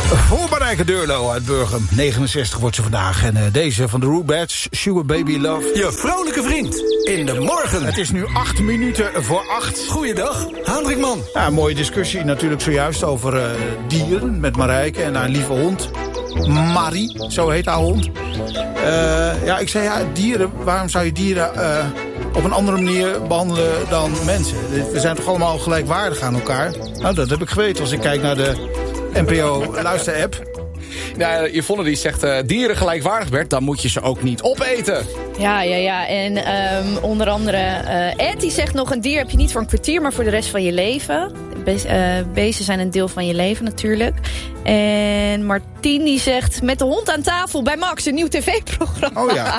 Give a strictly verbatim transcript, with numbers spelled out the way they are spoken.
Voor Marijke Deurlo uit Burgum. negenenzestig wordt ze vandaag. En uh, deze van de Rubettes, Sugar Baby Love. Je vrolijke vriend in de morgen. Het is nu acht minuten voor acht. Goeiedag, Hendrikman. Ja, een mooie discussie natuurlijk zojuist over uh, dieren met Marijke en haar lieve hond. Marie, zo heet haar hond. Uh, ja, ik zei, ja, dieren, waarom zou je dieren uh, op een andere manier behandelen dan mensen? We zijn toch allemaal gelijkwaardig aan elkaar? Nou, dat heb ik geweten als ik kijk naar de N P O-luister-app. Nou, Yvonne die zegt, uh, dieren gelijkwaardig, Bert, dan moet je ze ook niet opeten. Ja, ja, ja. En um, onder andere uh, Ed die zegt nog, een dier heb je niet voor een kwartier, maar voor de rest van je leven. Be- uh, beesten zijn een deel van je leven natuurlijk. En Martien die zegt, met de hond aan tafel bij Max, een nieuw tv-programma. Oh ja.